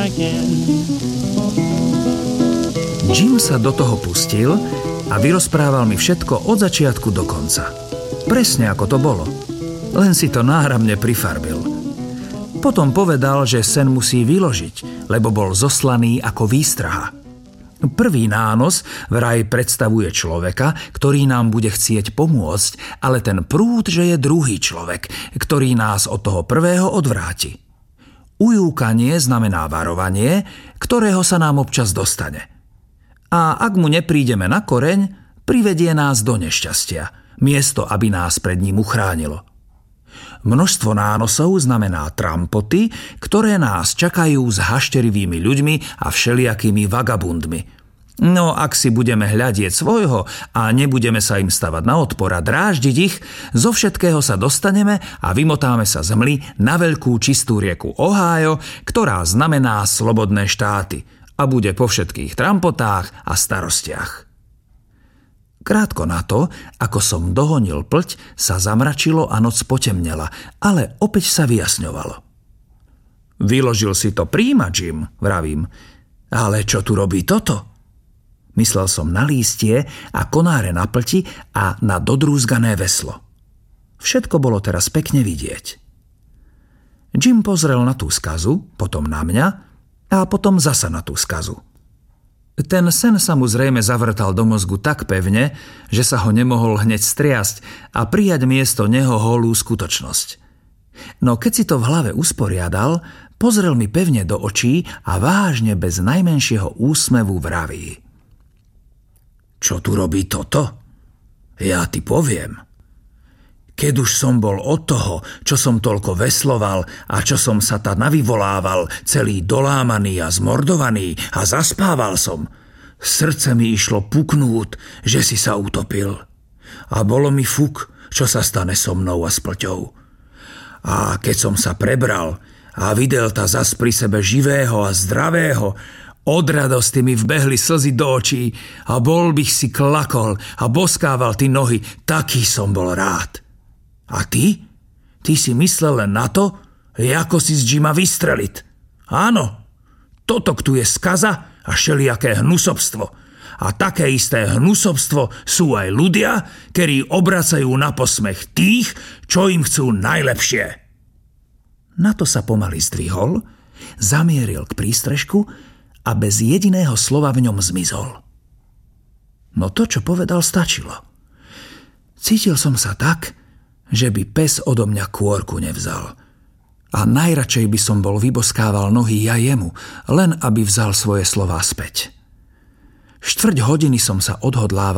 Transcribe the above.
again. Jim sa do toho pustil a vyrozprával mi všetko od začiatku do konca. Presne ako to bolo. Len si to náramne prifarbil. Potom povedal, že sen musí vyložiť, lebo bol zoslaný ako výstraha. Prvý nános vraj predstavuje človeka, ktorý nám bude chcieť pomôcť, ale ten prúd, že je druhý človek, ktorý nás od toho prvého odvráti. Ujúkanie znamená varovanie, ktorého sa nám občas dostane. A ak mu neprídeme na koreň, privedie nás do nešťastia, miesto, aby nás pred ním uchránilo. Množstvo nánosov znamená trampoty, ktoré nás čakajú s hašterivými ľuďmi a všelijakými vagabundmi. No ak si budeme hľadieť svojho a nebudeme sa im stavať na odpor a dráždiť ich, zo všetkého sa dostaneme a vymotáme sa z hmly na veľkú čistú rieku Ohio, ktorá znamená slobodné štáty a bude po všetkých trampotách a starostiach. Krátko na to, ako som dohonil plť, sa zamračilo a noc potemnela, ale opäť sa vyjasňovalo. Vyložil si to príjma, Jim, vravím. Ale čo tu robí toto? Myslel som na lístie a konáre na plti a na dodrúzgané veslo. Všetko bolo teraz pekne vidieť. Jim pozrel na tú skazu, potom na mňa a potom zasa na tú skazu. Ten sen sa mu zrejme zavrtal do mozgu tak pevne, že sa ho nemohol hneď striasť a prijať miesto neho holú skutočnosť. No keď si to v hlave usporiadal, pozrel mi pevne do očí a vážne bez najmenšieho úsmevu vraví. Čo tu robí toto? Ja ti poviem. Keď už som bol od toho, čo som toľko vesloval a čo som sa ta navyvolával, celý dolámaný a zmordovaný a zaspával som, srdce mi išlo puknúť, že si sa utopil. A bolo mi fuk, čo sa stane so mnou a s plťou. A keď som sa prebral a videl ta zas pri sebe živého a zdravého, od radosti mi vbehli slzy do očí a bol bych si klakol a boskával ty nohy, taký som bol rád. A ty? Ty si myslel len na to, ako si z Jima vystreliť. Áno, toto tu je skaza a všelijaké hnusobstvo. A také isté hnusobstvo sú aj ľudia, ktorí obracajú na posmech tých, čo im chcú najlepšie. Na to sa pomaly zdvihol, zamieril k prístrežku a bez jediného slova v ňom zmizol. No to, čo povedal, stačilo. Cítil som sa tak, že by pes odo mňa kôrku nevzal. A najradšej by som bol vyboskával nohy ja jemu, len aby vzal svoje slová späť. 4 hodiny som sa odhodlával,